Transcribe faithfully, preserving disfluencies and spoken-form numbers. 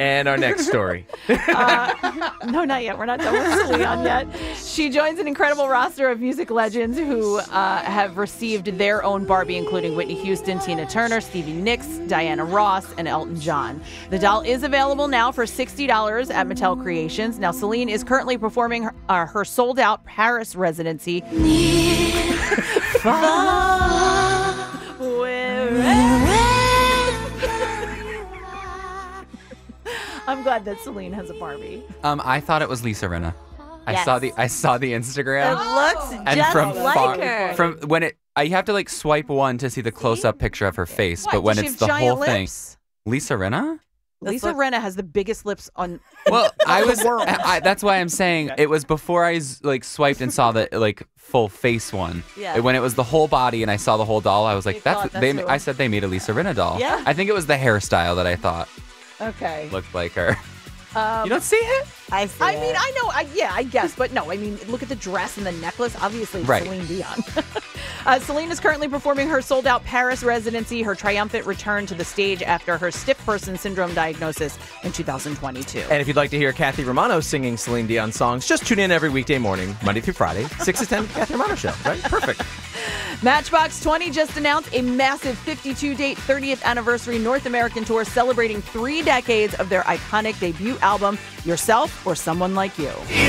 And our next story. uh, no, not yet. We're not done with Celine yet. She joins an incredible roster of music legends who uh, have received their own Barbie, including Whitney Houston, Tina Turner, Stevie Nicks, Diana Ross, and Elton John. The doll is available now for sixty dollars at Mattel Creations. Now, Celine is currently performing her, uh, her sold-out Paris residency. Far, wherever. I'm glad that Celine has a Barbie. Um, I thought it was Lisa Rinna. I Yes. saw the I saw the It Instagram. looks and just from like far, her. from when it, I have to like swipe one to see the close-up picture of her face, What, but when does she it's have the giant whole thing, lips? Lisa Rinna. Lisa look- Rinna has the biggest lips on. Well, I was. world. I, that's why I'm saying it was before I s- like swiped and saw the like full face one. Yeah. When it was the whole body and I saw the whole doll, I was You like, "That's, thought that's they." who- I said they made a Lisa Rinna doll. Yeah. I think it was the hairstyle that I thought Okay. looked like her. Um, You don't see it? I see I it. mean, I know, I yeah, I guess, but no, I mean, look at the dress and the necklace. Obviously, it's Right. Celine Dion. uh, Celine is currently performing her sold-out Paris residency, her triumphant return to the stage after her stiff person syndrome diagnosis in two thousand twenty-two. And if you'd like to hear Kathy Romano singing Celine Dion songs, just tune in every weekday morning, Monday through Friday, six to ten, Kathy Romano Show, right? Perfect. Matchbox twenty just announced a massive fifty-two date thirtieth anniversary North American tour celebrating three decades of their iconic debut album, Yourself or Someone Like You.